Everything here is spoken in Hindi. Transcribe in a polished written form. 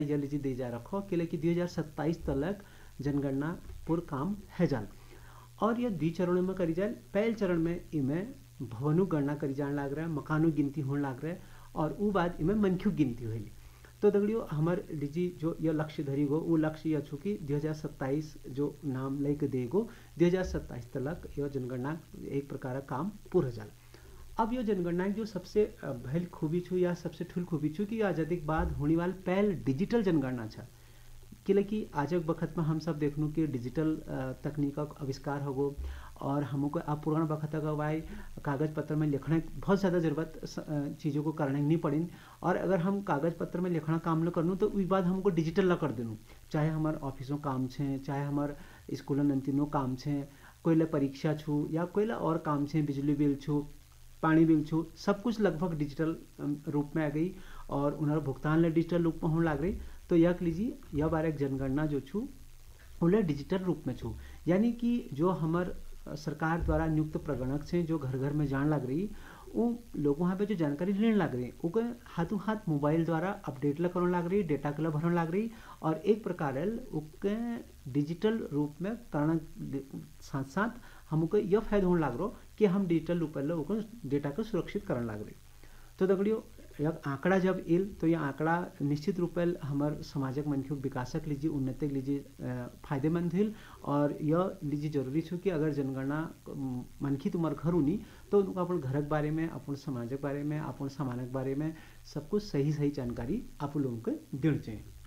ये लीजिए दे जा रखो कि 2027 तक जनगणना पूरा काम है जाल। और यह 2 चरणों में करी जाए। पहले चरण में इमें भवनु गणना करी जाने लग रहा है, मकानों गिनती होने लग रहा है, और वो बाद इमें मनख्यु गिनती हुई। तो दगड़ियों हमार लीजिए जो यह लक्ष्य धरी गो वो लक्ष्य यह छू कि 2027 जो नाम लेके देगो 2027 तक यह जनगणना एक प्रकार का काम पूरा जाल। अब यह जनगणना की जो सबसे पहल खूबी छू या सबसे ठुल खूबी छू कि आज़ादी के बाद होने वाली पहल डिजिटल जनगणना छा। कि आज के वक्त में हम सब देखनू कि डिजिटल तकनीक का आविष्कार हो गो, और हमको अब पुराना वक्त का वाई कागज पत्र में लिखने बहुत ज़्यादा ज़रूरत चीज़ों को करने नहीं पड़ी। और अगर हम कागज पत्र में लिखना काम न करनू तो उस बाद हमको डिजिटल ला कर देनू, चाहे हमारे ऑफिसों काम छे, चाहे हमारे स्कूलों नंतिनों काम छे, कोई परीक्षा छू या कोई और काम छे, बिजली बिल छू, पानी बिल छू, सब कुछ लगभग डिजिटल रूप में आ गई और उन्हें भुगतान डिजिटल रूप में होने लग रही। तो यह लीजिए यह बार एक जनगणना जो छू उन्हें डिजिटल रूप में छू, यानी कि जो हमार सरकार द्वारा नियुक्त प्रगणक से जो घर घर में जान लग रही, वो लोगों यहाँ पे जो जानकारी लेने लग रही वो हाथों हाथ मोबाइल द्वारा अपडेट ला करने लग रही, डेटा के भरने लग रही, और एक प्रकार उसके डिजिटल रूप में करना साथ साथ हमको यह फायदा होने लग रहा कि हम डिजिटल रूप में डेटा को सुरक्षित करने लग रही। तो दगड़ियों यह आंकड़ा जब इल तो यह आंकड़ा निश्चित रूप से हमारे समाजक मनख्युक विकासक लीजिए उन्नति लीजिए फायदेमंद हिल। और यह लीजिए जरूरी छो कि अगर जनगणना मनखी तुम्हारे घर उनी तो उनको अपन घर के बारे में, अपन समाज के बारे में, अपन सामानक बारे में सब कुछ सही सही जानकारी आप लोगों को देनी चाहिए।